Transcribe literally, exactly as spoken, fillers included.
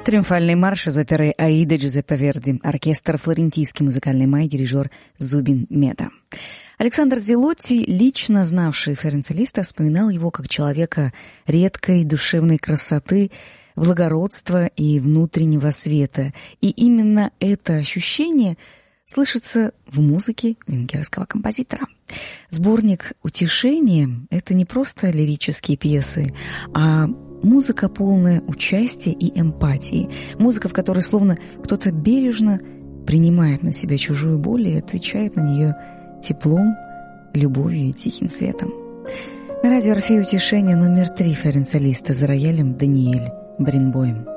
Триумфальный марш из оперы «Аида» Джузеппе Верди, оркестр «Флорентийский музыкальный май», дирижер Зубин Мета. Александр Зелотти, лично знавший Ференца Листа, вспоминал его как человека редкой душевной красоты, благородства и внутреннего света. И именно это ощущение слышится в музыке венгерского композитора. Сборник «Утешение» — это не просто лирические пьесы, а музыка, полная участия и эмпатии. Музыка, в которой словно кто-то бережно принимает на себя чужую боль и отвечает на нее теплом, любовью и тихим светом. На радио «Орфей» «Утешение» номер три Ференца Листа за роялем Даниэль Баренбойм.